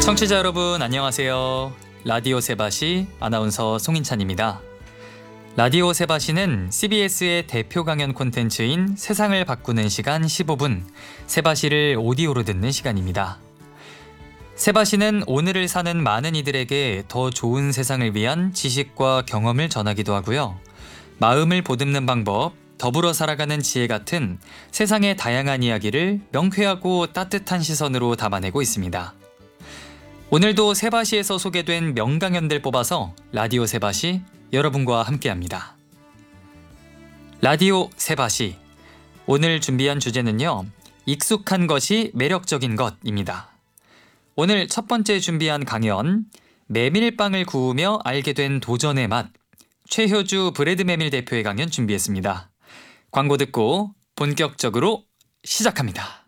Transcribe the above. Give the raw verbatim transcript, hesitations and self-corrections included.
청취자 여러분 안녕하세요. 라디오 세바시 아나운서 송인찬입니다. 라디오 세바시는 씨비에스의 대표 강연 콘텐츠인 세상을 바꾸는 시간 십오 분, 세바시를 오디오로 듣는 시간입니다. 세바시는 오늘을 사는 많은 이들에게 더 좋은 세상을 위한 지식과 경험을 전하기도 하고요. 마음을 보듬는 방법, 더불어 살아가는 지혜 같은 세상의 다양한 이야기를 명쾌하고 따뜻한 시선으로 담아내고 있습니다. 오늘도 세바시에서 소개된 명강연들 뽑아서 라디오 세바시 여러분과 함께합니다. 라디오 세바시, 오늘 준비한 주제는요, 익숙한 것이 매력적인 것입니다. 오늘 첫 번째 준비한 강연, 메밀빵을 구우며 알게 된 도전의 맛, 최효주 브레드 메밀 대표의 강연 준비했습니다. 광고 듣고 본격적으로 시작합니다.